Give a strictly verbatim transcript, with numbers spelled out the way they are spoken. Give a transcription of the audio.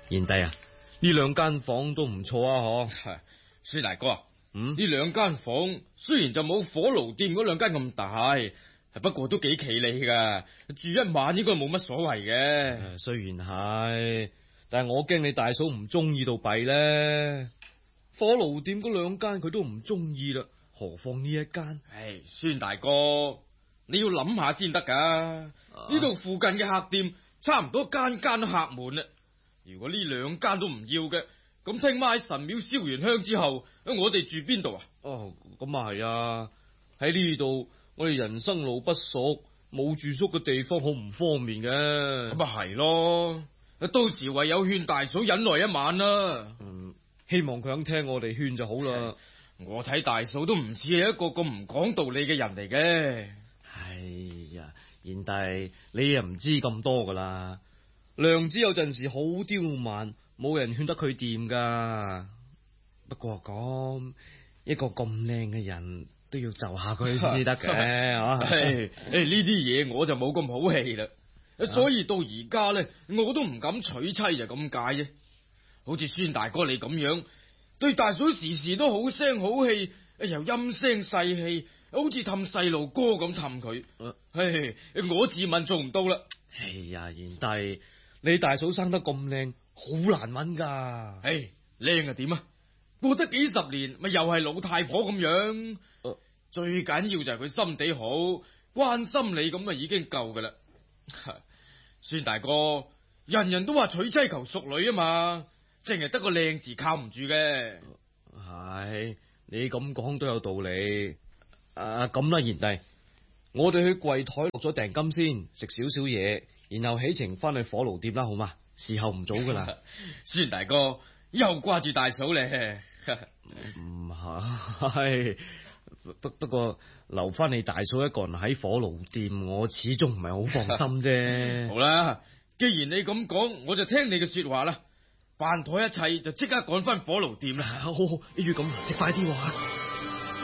賢弟啊，呢兩間房都唔錯啊，嗬。 孫大哥， 嗯， 呢兩間房雖然就冇火爐店嗰兩間咁大，不過都幾企理噶，住一晚應該冇乜所謂嘅。 雖然係，但係我驚你大嫂唔中意到弊咧。火爐店嗰兩間佢都唔中意啦，何況呢一間？ 唉，孫大哥，你要諗下先得噶。呢度、啊、附近嘅客店差唔多間間都客滿啦。如果呢兩間都唔要嘅，咁聽晚喺神廟燒完香之後，我哋住邊度啊？ 哦，咁啊係啊，喺呢度我哋人生路不熟，冇住宿嘅地方好唔方便嘅。 咁啊係咯，到時唯有勸大嫂忍耐一晚啦。 嗯。希望佢肯聽我哋勸就好啦。 我睇大嫂都唔似係一個咁唔講道理嘅人嚟嘅。 哎呀，賢弟，你又唔知咁多噶啦。娘子有陣時好刁蠻，冇人勸得佢掂噶。不過講一個咁靚嘅人都要就下佢先得嘅。啊， 誒，呢啲嘢我就冇咁好氣啦。啊、所以到而家咧，我都唔敢娶妻就咁解啫。好似孫大哥你咁樣，對大嫂時時都好聲好氣，又陰聲細氣，好似氹細路哥咁氹佢。唉、啊，我自問做唔到啦。 哎呀，賢弟，你大嫂生得咁靚，好難搵噶。 唉，靚啊點啊？過得幾十年，咪又係老太婆咁樣。啊、最緊要就係佢心地好，關心你咁啊已經夠噶啦。孫大哥，人人都話娶妻求淑女啊嘛。淨係得個靚字靠唔住嘅。 係，你咁講都有道理。啊，咁啦，賢弟，我哋去櫃台落咗訂金先，食少少嘢，然後起程翻去火爐店啦，好嘛？時候唔早噶啦。 孫大哥又掛住大嫂咧。 唔係，不不過留翻你大嫂一個人喺火爐店，我始終唔係好放心啫。 好啦，既然你咁講，我就聽你嘅說話啦。辦妥一切就即刻趕翻火爐店啦！ 好好好，一於咁，食快啲喎。